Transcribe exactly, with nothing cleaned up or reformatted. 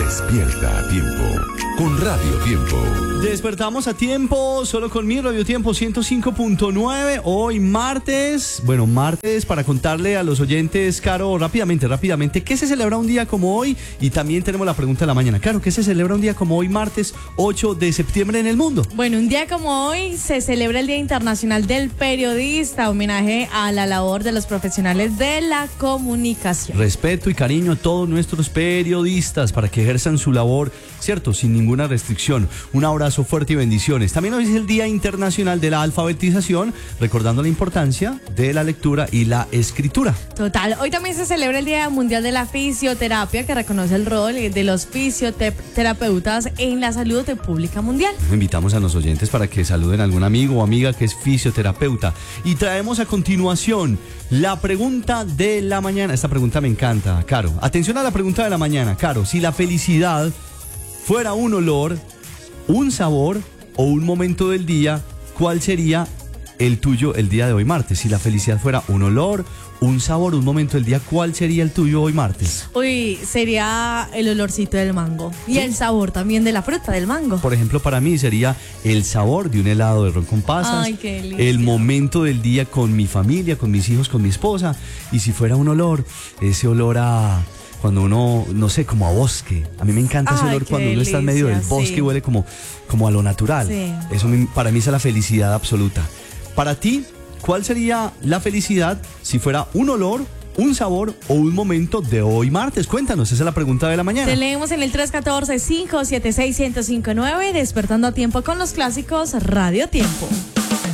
Despierta a tiempo con Radio Tiempo. Despertamos a tiempo, solo con mi Radio Tiempo ciento cinco punto nueve. Hoy martes, bueno, martes para contarle a los oyentes, Caro, rápidamente, rápidamente, ¿qué se celebra un día como hoy? Y también tenemos la pregunta de la mañana. Claro, ¿qué se celebra un día como hoy, martes ocho de septiembre en el mundo? Bueno, un día como hoy se celebra el Día Internacional del Periodista, homenaje a la labor de los profesionales de la comunicación. Respeto y cariño a todos nuestros periodistas para que ejerzan su labor, ¿cierto? Sin ninguna restricción. Un abrazo fuerte y bendiciones. También hoy es el Día Internacional de la Alfabetización, recordando la importancia de la lectura y la escritura. Total. Hoy también se celebra el Día Mundial de la Fisioterapia, que reconoce el rol de los fisioterapeutas en la salud pública mundial. Invitamos a los oyentes para que saluden a algún amigo o amiga que es fisioterapeuta. Y traemos a continuación la pregunta de la mañana. Esta pregunta me encanta, Caro. Atención a la pregunta de la mañana, Caro. Si la felicidad fuera un olor, un sabor o un momento del día, ¿cuál sería el tuyo el día de hoy martes? Si la felicidad fuera un olor, un sabor, un momento del día, ¿cuál sería el tuyo hoy martes? Uy, sería el olorcito del mango y ¿sí? El sabor también de la fruta del mango. Por ejemplo, para mí sería el sabor de un helado de ron con pasas. Ay, qué delicia. El momento del día con mi familia, con mis hijos, con mi esposa. Y si fuera un olor, ese olor a... cuando uno, no sé, como a bosque. A mí me encanta ese Ay, olor cuando delicia, uno está en medio del bosque, sí. Huele como, como a lo natural. Sí. Eso me, para mí es la felicidad absoluta. Para ti, ¿cuál sería la felicidad si fuera un olor, un sabor o un momento de hoy martes? Cuéntanos, esa es la pregunta de la mañana. Te leemos en el tres uno cuatro, cinco siete seis, uno cero cinco nueve, despertando a tiempo con los clásicos Radio Tiempo.